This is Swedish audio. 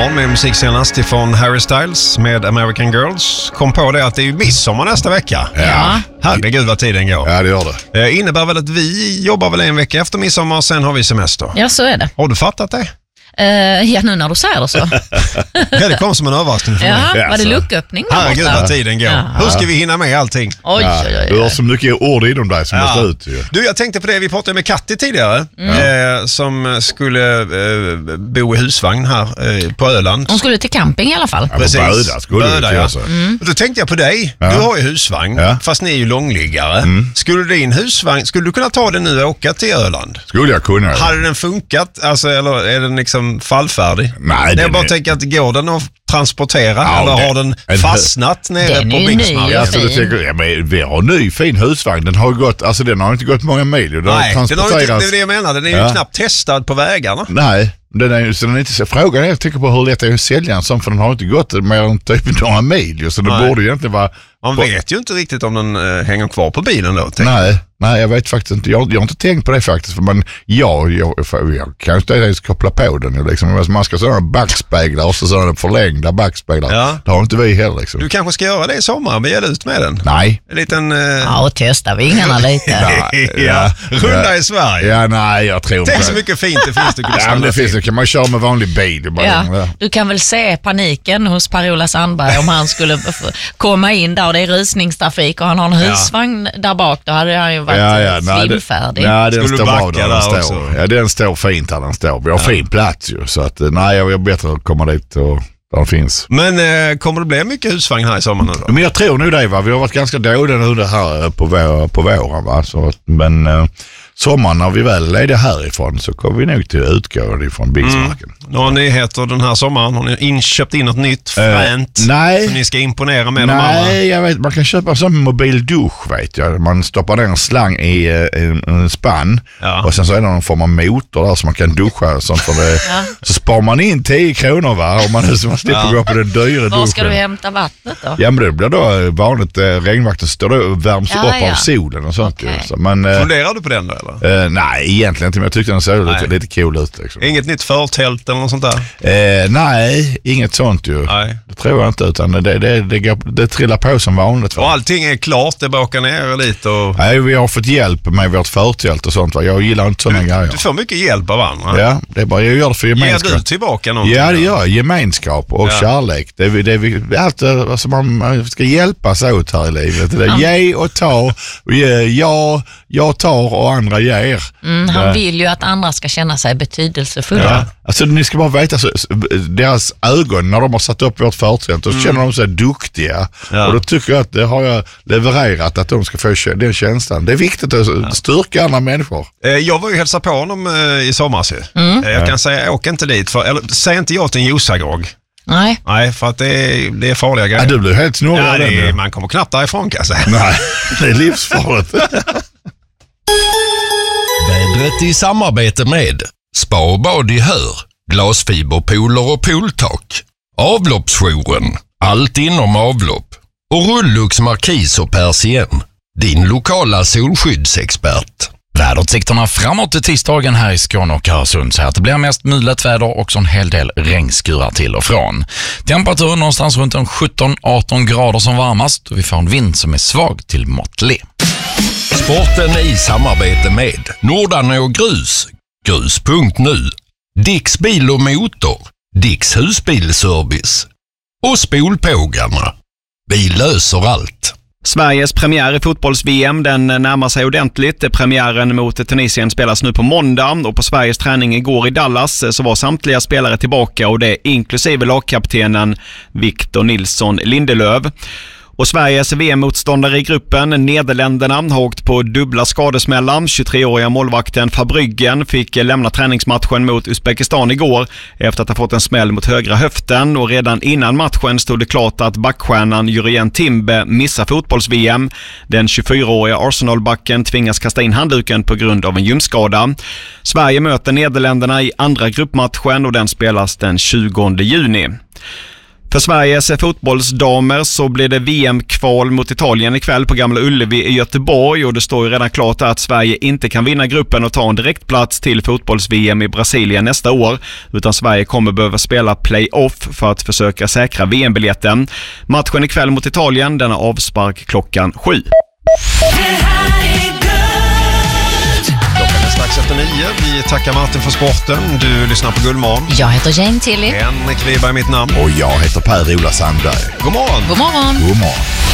morgon med musik senast ifrån Harry Styles med American Girls. Kom på det att det är ju midsommar nästa vecka. Ja. Herregud vad tiden går. Ja, det gör det. Innebär väl att vi jobbar väl en vecka efter midsommar och sen har vi semester. Ja, så är det. Har du fattat det? Ja, nu när du säger det så. Ja, det kom som en överraskning för mig. Ja, var det lucköppning? Herregud vad tiden går. Ja. Hur ska vi hinna med allting? Oj. Du har så mycket ord inom dig som måste ut. Ju. Du, jag tänkte på det. Vi pratade med Katti tidigare som skulle bo i husvagn här på Öland. Hon skulle till camping i alla fall. Ja, precis. Böda, ja. Och då tänkte jag på dig. Du har ju husvagn, fast ni är ju långliggare. Skulle din husvagn, skulle du kunna ta den nu och åka till Öland? Skulle jag kunna. Hade den funkat? Alltså, eller är den liksom fallfärdig? Nej, jag bara tänker att går den att transportera eller har den fastnat nere den på Bingsmark? Alltså, vi har en ny fin husvagn. Den har gått, alltså den har inte gått många mil. Den Nej, har det är det jag menar. Den är ju knappt testad på vägarna. Nej, den är ju så den är inte så. Frågan är, jag tycker på hur lätt det är att sälja en sån, för den har inte gått mer än typ några mil. Så det borde egentligen vara... Man vet ju inte riktigt om den hänger kvar på bilen då. Nej, jag vet faktiskt inte. Jag har inte tänkt på det faktiskt. För jag kan inte ens koppla på den. Liksom. Man ska sådana backspeglar och sådana förlängda backspeglar. Ja. Det har inte vi heller. Liksom. Du kanske ska göra det i sommar. Begär ut med den. Nej. En liten... Ja, och testa vingarna lite. Runda i Sverige. Ja, nej, jag tror inte. Tänk så mycket fint det finns. Det kan man köra med vanlig bil. Du kan väl se paniken hos Per-Ola Sandberg om han skulle komma in där och det är rusningstrafik och han har en husvagn där bak. Då hade han ju varit svimfärdig. Ja, den skulle står bra där den står. Ja, den står fint där den står. Vi har fin plats ju. Så att nej, jag är bättre att komma dit och där den finns. Men kommer det bli mycket husvagn här i sommar nu då? Men jag tror nu det, va. Vi har varit ganska dåliga nu det här på våren, va. Så, men sommaren när vi väl är det härifrån så kommer vi nog till att utgå ifrån Bingsmarken. Några nyheter den här sommaren? Har ni köpt in något nytt fränt? Nej. Så ni ska imponera med de andra? Nej, jag vet. Man kan köpa en sån mobil dusch, vet jag. Man stoppar ner en slang i en spann och sen så är det någon form av motor där så man kan duscha och sånt för det. Så sparar man in 10 kronor, va? Om man slipper gå på den dyra duschen. Var ska du hämta vattnet då? Ja, men det blir då vanligt regnvatten står då och värms upp av solen och sånt. Okay. Så, men, funderar du på den då, eller? Nej, egentligen inte, men jag tyckte den såg lite cool ut. Liksom. Inget nytt förtält eller något sånt där? Nej, inget sånt ju. Nej. Det tror jag inte, utan det trillar på som vanligt. Va? Och allting är klart, det bakar ner lite och... Nej, vi har fått hjälp med vårt förtält och sånt. Va? Jag gillar inte sådana grejer. Du får mycket hjälp av andra. Ja, det är bara, jag gör det för gemenskap. Ger du tillbaka någonting? Ja, det gör jag. Gemenskap och kärlek. Allt alltså man ska hjälpas åt här i livet. Det är ge och ta. Jag tar och andra ger. Han vill ju att andra ska känna sig betydelsefulla. Ja. Alltså ni ska bara veta, deras ögon när de har satt upp vårt förtält, då känner de sig duktiga. Och då tycker jag att det har jag levererat, att de ska få den känslan. Det är viktigt att styrka andra människor. Jag var ju hälsa på honom i somras. Jag kan säga, åk inte dit. Säg inte jag till en Josagrogg. Nej, för att det är farliga grejer. Du blir helt snurrig. Man kommer knappt därifrån, kan jag säga. Nej, det är livsfarligt. Vädret i samarbete med Spa och bad i Hör, glasfiberpooler och pooltak, Avloppsjouren, allt inom avlopp och Rullux Markis och Persien, din lokala solskyddsexpert. Väderutsikterna framåt till tisdagen här i Skåne och Öresund så att det blir mest mulet väder och en hel del regnskurar till och från. Temperaturen någonstans runt 17-18 grader som varmast och vi får en vind som är svag till måttlig. Sporten i samarbete med Nordan och Grus, grus.nu, Dicks bil och motor, Dicks husbilservice och Spolpågarna. Vi löser allt. Sveriges premiär i fotbolls-VM, den närmar sig ordentligt. Premiären mot Tunisien spelas nu på måndag och på Sveriges träning igår i Dallas så var samtliga spelare tillbaka och det inklusive lagkaptenen Victor Nilsson Lindelöf. Och Sveriges VM-motståndare i gruppen, Nederländerna, har åkt på dubbla skadesmällar. 23-åriga målvakten Fabryggen fick lämna träningsmatchen mot Uzbekistan igår efter att ha fått en smäll mot högra höften. Och redan innan matchen stod det klart att backstjärnan Jurien Timbe missar fotbolls-VM. Den 24-åriga Arsenal-backen tvingas kasta in handduken på grund av en ljumskada. Sverige möter Nederländerna i andra gruppmatchen och den spelas den 20 juni. För Sveriges fotbollsdamer så blir det VM-kval mot Italien ikväll på Gamla Ullevi i Göteborg, och det står ju redan klart att Sverige inte kan vinna gruppen och ta en direktplats till fotbolls-VM i Brasilien nästa år, utan Sverige kommer behöva spela play-off för att försöka säkra VM-biljetten. Matchen ikväll mot Italien, den är avspark klockan 7. Strax efter 9. Vi tackar Martin för sporten. Du lyssnar på Guldmorgon. Jag heter Jane Tilly. Henrik Wiberg är mitt namn. Och jag heter Per-Ola Sandberg. God morgon. God morgon. God morgon.